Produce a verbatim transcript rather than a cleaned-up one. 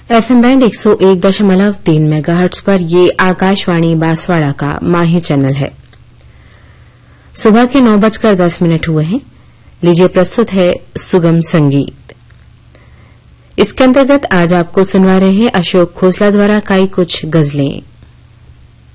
FM band एक सौ एक दशमलव तीन मेगाहर्ट्ज पर ये आकाशवाणी बांसवाड़ा का माही चैनल है। सुबह के नौ बजकर दस मिनट हुए हैं। लीजिए प्रस्तुत है सुगम संगीत। इसके अंतर्गत आज आपको सुनवा रहे हैं अशोक खोसला द्वारा गाई कुछ गजलें।